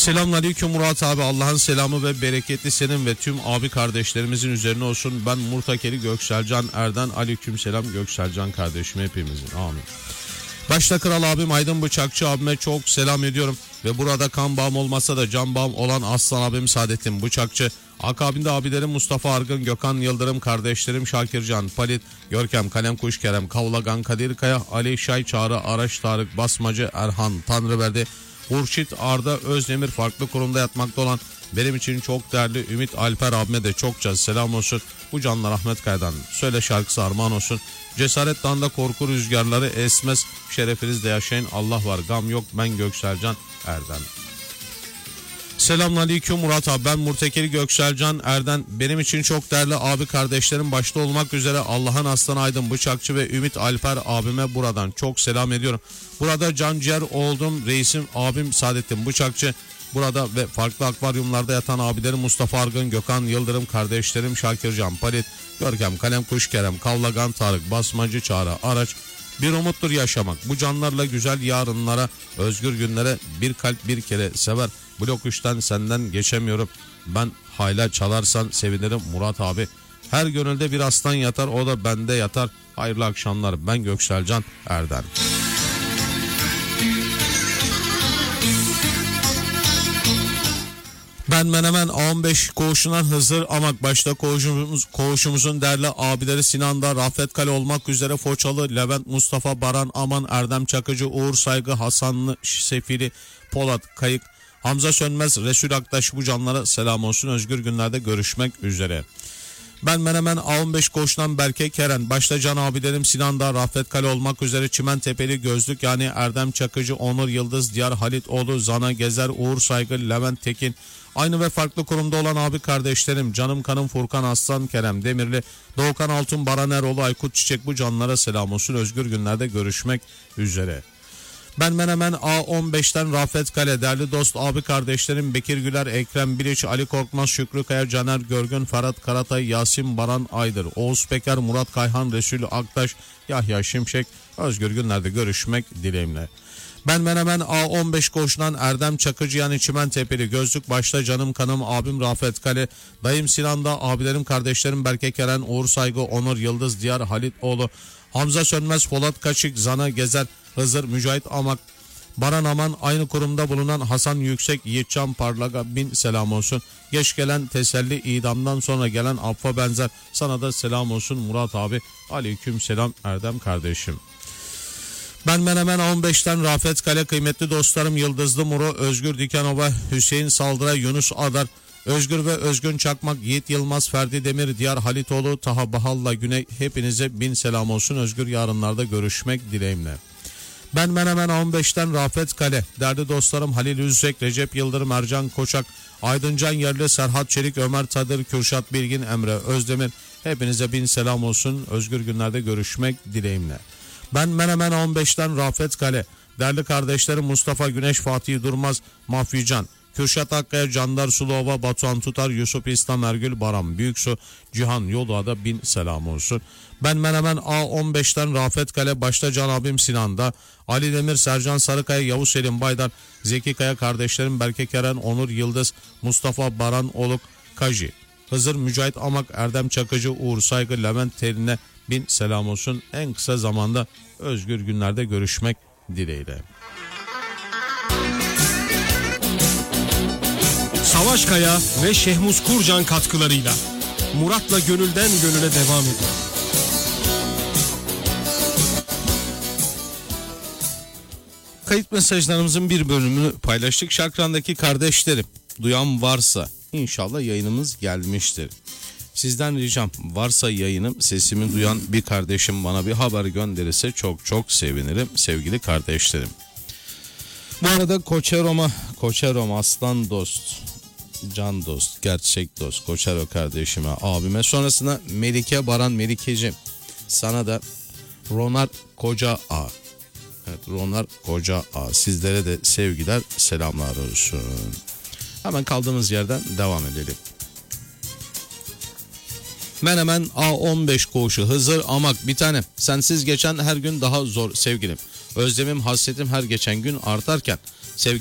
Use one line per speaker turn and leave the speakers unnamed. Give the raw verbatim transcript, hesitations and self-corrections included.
Selamünaleyküm Murat abi, Allah'ın selamı ve bereketi senin ve tüm abi kardeşlerimizin üzerine olsun. Ben Murtakeli Gökselcan Erden. Aleyküm selam Gökselcan kardeşim, hepimizin, amin. Başta kral abim Aydın Bıçakçı abime çok selam ediyorum. Ve burada kan bağım olmasa da can bağım olan aslan abim Saadettin Bıçakçı. Akabinde abilerim Mustafa Argın, Gökhan Yıldırım, kardeşlerim Şakircan, Palit, Görkem, Kalemkuş Kerem, Kavlagan, Kadir Kaya, Ali Şay, Çağrı, Araç, Tarık, Basmacı, Erhan, Tanrıverdi, Hurşit, Arda, Özdemir, farklı kurumda yatmakta olan benim için çok değerli Ümit Alper abime de çokça selam olsun. Bu canlar Ahmet Kaya'dan söyle şarkısı armağan olsun. Cesaret dağında korku rüzgarları esmez, şerefinizde yaşayın, Allah var gam yok, ben Gökselcan Erden. Selamünaleyküm Murat abi, ben Murtekeli Gökselcan Erden. Benim için çok değerli abi kardeşlerim başta olmak üzere Allah'ın aslanı Aydın Bıçakçı ve Ümit Alper abime buradan çok selam ediyorum. Burada canciğer oldum reisim abim Saadettin Bıçakçı. Burada ve farklı akvaryumlarda yatan abilerim Mustafa Argın, Gökhan Yıldırım, kardeşlerim Şakircan, Palit, Görkem, Kalemkuş Kerem, Kavlagan, Tarık, Basmacı, Çağrı, Araç. Bir umuttur yaşamak. Bu canlarla güzel yarınlara, özgür günlere bir kalp bir kere sever. Blok üçten senden geçemiyorum. Ben hayla çalarsan sevinirim Murat abi. Her gönülde bir aslan yatar, o da bende yatar. Hayırlı akşamlar, ben Gökselcan Erden. Ben Menemen A on beş koğuşundan Hızır Amak, başta koğuşumuz, koğuşumuzun değerli abileri Sinan'da, Rafet Kale olmak üzere Foçalı, Levent, Mustafa, Baran, Aman, Erdem Çakıcı, Uğur Saygı, Hasanlı, Sefili, Polat, Kayık, Hamza Sönmez, Resul Aktaş, bu canlara selam olsun. Özgür günlerde görüşmek üzere. Ben Menemen A on beş koğuşundan Berke Keren, başta can abilerim Sinan'da, Rafet Kale olmak üzere Çimen Tepeli Gözlük yani Erdem Çakıcı, Onur Yıldız, Diyar Halitoğlu, Zana Gezer, Uğur Saygı, Levent Tekin, aynı ve farklı kurumda olan abi kardeşlerim canım kanım Furkan Aslan, Kerem Demirli, Doğukan Altun, Baran Eroğlu, Aykut Çiçek, bu canlara selam olsun. Özgür günlerde görüşmek üzere. Ben Menemen A on beşten Rafet Kale, değerli dost abi kardeşlerim Bekir Güler, Ekrem Biliç, Ali Korkmaz, Şükrü Kaya, Caner Görgün, Ferhat Karatay, Yasin Baran Aydır, Oğuz Peker, Murat Kayhan, Resul Aktaş, Yahya Şimşek, özgür günlerde görüşmek dileğimle. Ben Menemen A on beş koğuşundan Erdem Çakıcı yani Çimen Tepeli Gözlük, başta canım kanım abim Rafet Kale, dayım Sinan'da, abilerim kardeşlerim Berke Keren, Uğur Saygı, Onur Yıldız, Diyar Halitoğlu, Hamza Sönmez, Polat Kaçık, Zana Gezer, Hızır, Mücahit Amak, Baran Aman, aynı kurumda bulunan Hasan Yüksek, Yiğitcan Parlaga bin selam olsun. Geç gelen teselli, idamdan sonra gelen affa benzer, sana da selam olsun Murat abi. Aleyküm selam Erdem kardeşim. Ben Menemen on beşten Rafet Kale, kıymetli dostlarım Yıldızlı Muro, Özgür Dikenova, Hüseyin Saldıra, Yunus Adar, Özgür ve Özgün Çakmak, Yiğit Yılmaz, Ferdi Demir, Diyar Halitoğlu, Taha Bahalla Güney, hepinize bin selam olsun. Özgür yarınlarda görüşmek dileğimle. Ben Menemen on beşten Rafet Kale, değerli dostlarım Halil Üzek, Recep Yıldırım, Ercan Koçak, Aydıncan Yerli, Serhat Çelik, Ömer Tadır, Kürşat Bilgin, Emre Özdemir, hepinize bin selam olsun. Özgür günlerde görüşmek dileğimle. Ben Menemen on beşten Rafet Kale, değerli kardeşlerim Mustafa Güneş, Fatih Durmaz, Mahfican, Kürşat Akkaya, Candar Sulova, Batuhan Tutar, Yusuf İslam Ergül, Baran Büyüksu, Cihan Yoluğa'da bin selam olsun. Ben Menemen A on beşten Rafet Kale, başta can abim Sinan'da, Ali Demir, Sercan Sarıkaya, Yavuz Selim Baydar, Zeki Kaya, kardeşlerim Berke Keren, Onur Yıldız, Mustafa Baran Oluk, Kaji, Hızır, Mücahit Amak, Erdem Çakıcı, Uğur Saygı, Levent Terin'e bin selam olsun. En kısa zamanda özgür günlerde görüşmek dileğiyle.
Savaş Kaya ve Şehmuz Kurcan katkılarıyla Murat'la gönülden gönüle devam ediyor.
Kayıt mesajlarımızın bir bölümünü paylaştık. Şakran'daki kardeşlerim, duyan varsa inşallah yayınımız gelmiştir. Sizden ricam, varsa yayınım, sesimi duyan bir kardeşim bana bir haber gönderirse çok çok sevinirim sevgili kardeşlerim. Bu arada Koçerom'a, Koçerom aslan dost, can dost, gerçek dost Koçero kardeşime, abime, sonrasında Melike Baran, Melikeciğim, sana da Ronar Koca A. Evet, Ronar Koca A. Sizlere de sevgiler, selamlar olsun. Hemen kaldığımız yerden devam edelim. Menemen A on beş koğuşu, Hızır Amak, bir tanem sensiz geçen her gün daha zor sevgilim. Özlemim, hasretim her geçen gün artarken